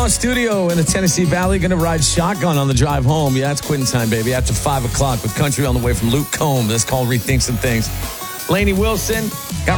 Outlaw Studio in the Tennessee Valley. Going to ride shotgun on the drive home. Yeah, it's quitting time, baby. After 5 o'clock with country on the way from Luke Combs. That's called Rethink Some Things. Lainey Wilson got